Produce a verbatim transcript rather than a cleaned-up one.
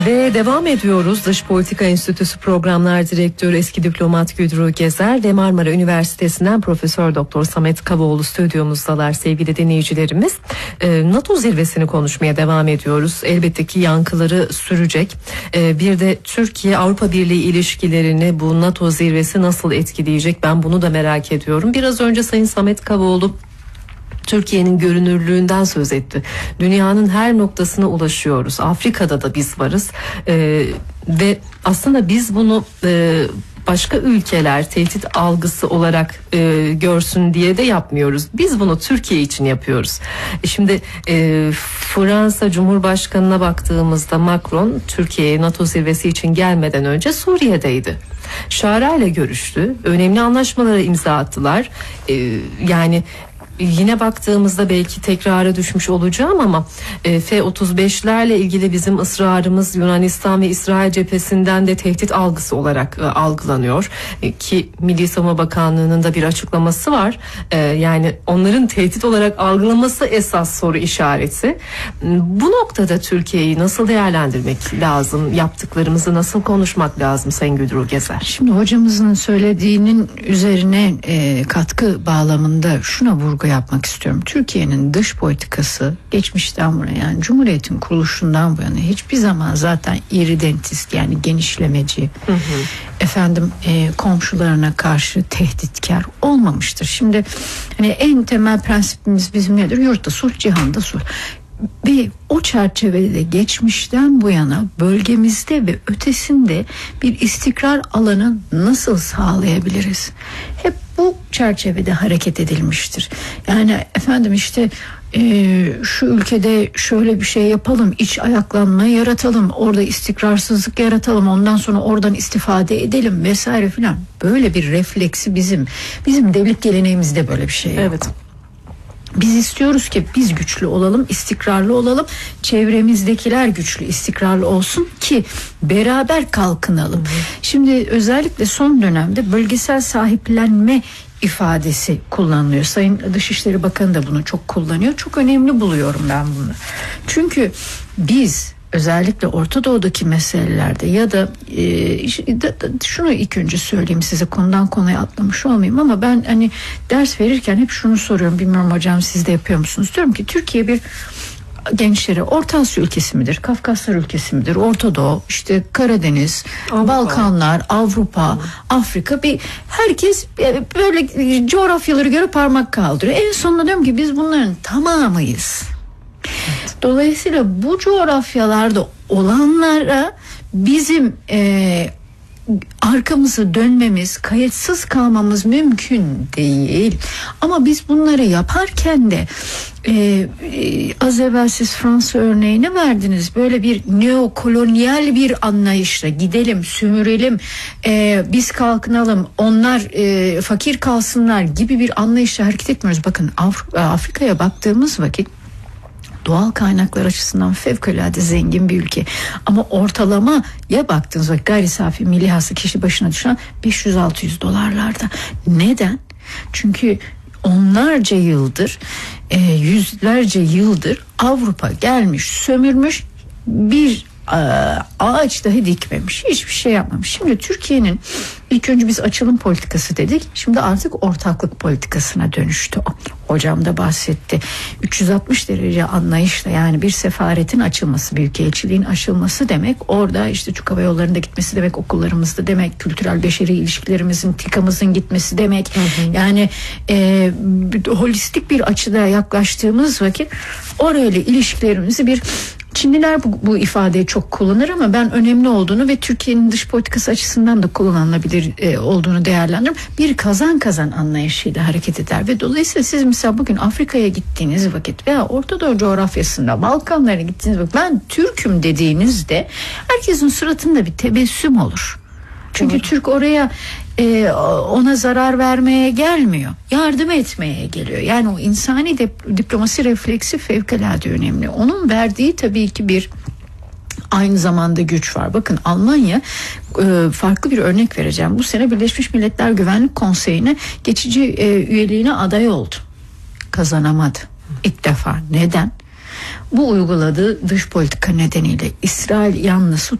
Ve devam ediyoruz. Dış Politika Enstitüsü Programlar Direktörü eski diplomat Güdrü Gezer ve Marmara Üniversitesi'nden Profesör Doktor Samet Kavaoğlu stüdyomuzdalar sevgili dinleyicilerimiz. Ee, NATO zirvesini konuşmaya devam ediyoruz. Elbette ki yankıları sürecek. Ee, bir de Türkiye Avrupa Birliği ilişkilerini bu NATO zirvesi nasıl etkileyecek? Ben bunu da merak ediyorum. Biraz önce Sayın Samet Kavaoğlu Türkiye'nin görünürlüğünden söz etti. Dünyanın her noktasına ulaşıyoruz. Afrika'da da biz varız. Ee, ve aslında biz bunu e, başka ülkeler tehdit algısı olarak e, görsün diye de yapmıyoruz. Biz bunu Türkiye için yapıyoruz. E şimdi e, Fransa Cumhurbaşkanı'na baktığımızda Macron Türkiye'ye NATO zirvesi için gelmeden önce Suriye'deydi. Şara ile görüştü. Önemli anlaşmalara imza attılar. E, yani yine baktığımızda belki tekrara düşmüş olacağım ama e, F otuz beşlerle ilgili bizim ısrarımız Yunanistan ve İsrail cephesinden de tehdit algısı olarak e, algılanıyor. E, ki Milli Savunma Bakanlığı'nın da bir açıklaması var. E, yani onların tehdit olarak algılaması esas soru işareti. Bu noktada Türkiye'yi nasıl değerlendirmek lazım? Yaptıklarımızı nasıl konuşmak lazım Sayın Güdrü Gezer? Şimdi hocamızın söylediğinin üzerine e, katkı bağlamında şuna vurgu yapmak istiyorum. Türkiye'nin dış politikası geçmişten buraya, yani Cumhuriyet'in kuruluşundan bu yana hiçbir zaman zaten iridentist, yani genişlemeci, hı hı. efendim e, komşularına karşı tehditkar olmamıştır. Şimdi hani en temel prensibimiz bizim nedir? Yurtta sulh, cihanda sulh. Ve o çerçevede geçmişten bu yana bölgemizde ve ötesinde bir istikrar alanı nasıl sağlayabiliriz? Hep bu çerçevede hareket edilmiştir. Yani efendim işte e, şu ülkede şöyle bir şey yapalım, iç ayaklanma yaratalım, orada istikrarsızlık yaratalım, ondan sonra oradan istifade edelim vesaire filan. Böyle bir refleksi bizim bizim devlet geleneğimizde böyle bir şey yok. Evet. Biz istiyoruz ki biz güçlü olalım, istikrarlı olalım, çevremizdekiler güçlü, istikrarlı olsun ki beraber kalkınalım. Hı hı. Şimdi özellikle son dönemde bölgesel sahiplenme ifadesi kullanılıyor. Sayın Dışişleri Bakanı da bunu çok kullanıyor. Çok önemli buluyorum ben bunu. Çünkü biz özellikle Orta Doğu'daki meselelerde ya da e, şunu ilk önce söyleyeyim size, konudan konuya atlamış olmayayım ama ben hani ders verirken hep şunu soruyorum, bilmiyorum hocam siz de yapıyor musunuz? Diyorum ki Türkiye bir gençlere Orta Asya ülkesi midir? Kafkaslar ülkesi midir? Orta Doğu, işte Karadeniz, Avrupa, Balkanlar, Avrupa, Avrupa, Afrika, bir herkes böyle coğrafyaları göre parmak kaldırıyor. En sonunda diyorum ki biz bunların tamamıyız. Dolayısıyla bu coğrafyalarda olanlara bizim e, arkamızı dönmemiz, kayıtsız kalmamız mümkün değil. Ama biz bunları yaparken de e, e, az evvel siz Fransa örneğini verdiniz. Böyle bir neokolonyal bir anlayışla gidelim, sömürelim, e, biz kalkınalım, onlar e, fakir kalsınlar gibi bir anlayışla hareket etmiyoruz. Bakın Af- Afrika'ya baktığımız vakit doğal kaynaklar açısından fevkalade zengin bir ülke. Ama ortalamaya baktığınız vakit gayri safi milli hasıla kişi başına düşen beş yüz altı yüz dolarlarda. Neden? Çünkü onlarca yıldır, e, yüzlerce yıldır Avrupa gelmiş, sömürmüş, bir e, ağaç dahi dikmemiş, hiçbir şey yapmamış. Şimdi Türkiye'nin ilk önce biz açılım politikası dedik, şimdi artık ortaklık politikasına dönüştü o. Hocam da bahsetti. üç yüz altmış derece anlayışla, yani bir sefaretin açılması, büyükelçiliğin açılması demek, orada işte Türk Hava Yolları'nda gitmesi demek, okullarımızda demek, kültürel beşeri ilişkilerimizin, TİKA'mızın gitmesi demek. Hı hı. Yani e, holistik bir açıda yaklaştığımız vakit orayla ilişkilerimizi bir, Çinliler bu, bu ifadeyi çok kullanır ama ben önemli olduğunu ve Türkiye'nin dış politikası açısından da kullanılabilir e, olduğunu değerlendiriyorum. Bir kazan kazan anlayışıyla hareket eder ve dolayısıyla siz mesela bugün Afrika'ya gittiğiniz vakit veya Orta Doğu coğrafyasında Balkanlara gittiğiniz vakit ben Türk'üm dediğinizde herkesin suratında bir tebessüm olur. Çünkü Doğru. Türk oraya e, ona zarar vermeye gelmiyor, yardım etmeye geliyor. Yani o insani de, diplomasi refleksi fevkalade önemli. Onun verdiği tabii ki bir aynı zamanda güç var. Bakın Almanya, e, farklı bir örnek vereceğim. Bu sene Birleşmiş Milletler Güvenlik Konseyi'ne geçici e, üyeliğine aday oldu. Kazanamadı. İlk defa. Neden? Bu uyguladığı dış politika nedeniyle İsrail yanlısı